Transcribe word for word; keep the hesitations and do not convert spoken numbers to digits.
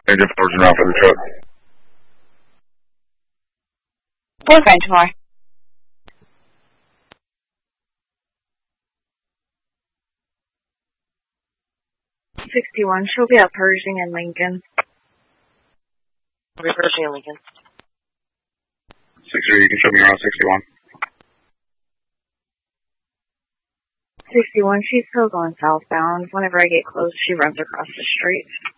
Engine forward around for the truck. Four Grand tomorrow. sixty-one, she'll be at Pershing and Lincoln. We'll be Pershing and Lincoln. six zero, you can show me around sixty-one. sixty-one, she's still going southbound. Whenever I get close, she runs across the street.